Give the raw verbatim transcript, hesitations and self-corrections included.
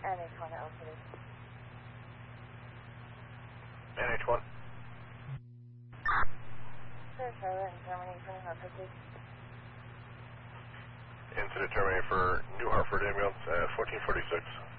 N H one to L City. N H one. Sir, Charlotte and Germany for New Hartford, please. Incident terminated for New Hartford ambulance at fourteen forty-six.